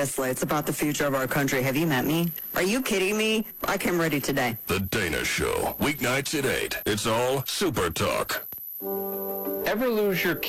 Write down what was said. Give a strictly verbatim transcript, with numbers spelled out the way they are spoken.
Seriously, it's about the future of our country. Have you met me? Are you kidding me? I came ready today. The Dana Show, weeknights at eight. It's all Super Talk. Ever lose your